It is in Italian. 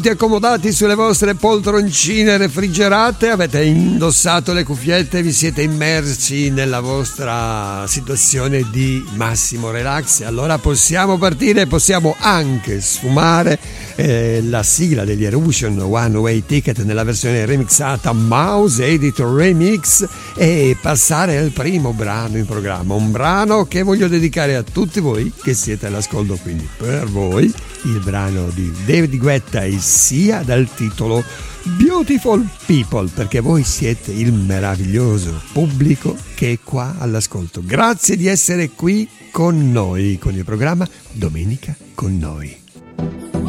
Accomodati sulle vostre poltroncine refrigerate, avete indossato le cuffiette, vi siete immersi nella vostra situazione di massimo relax. Allora possiamo partire, possiamo anche sfumare la sigla degli Eruption One Way Ticket nella versione remixata Mouse Editor Remix e passare al primo brano in programma, un brano che voglio dedicare a tutti voi che siete all'ascolto, quindi per voi il brano di David Guetta e Sia dal titolo Beautiful People, perché voi siete il meraviglioso pubblico che è qua all'ascolto. Grazie di essere qui con noi con il programma Domenica con noi.